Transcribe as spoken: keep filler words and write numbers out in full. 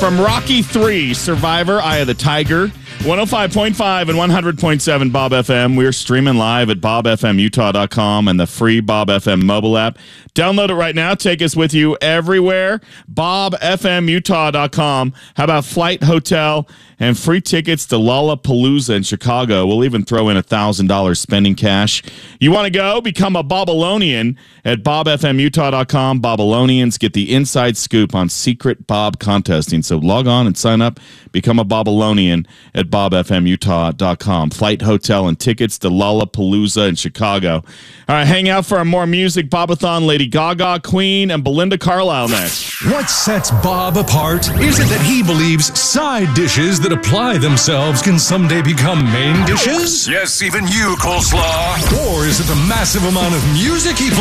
from Rocky three, Survivor, Eye of the Tiger. one oh five point five and one hundred point seven Bob F M. We're streaming live at bob f m utah dot com and the free Bob F M mobile app. Download it right now. Take us with you everywhere. bob f m utah dot com. How about flight, hotel, and free tickets to Lollapalooza in Chicago? We'll even throw in one thousand dollars spending cash. You want to go? Become a Bobalonian at bob f m utah dot com. Bobalonians get the inside scoop on secret Bob contesting. So log on and sign up. Become a Bobalonian at bob f m utah dot com. Flight, hotel, and tickets to Lollapalooza in Chicago. All right, hang out for more music. Bobathon, Lady Gaga, Queen, and Belinda Carlisle next. What sets Bob apart is it that he believes side dishes that apply themselves can someday become main dishes? Yes, even you, Coleslaw. Or is it the massive amount of music he plays?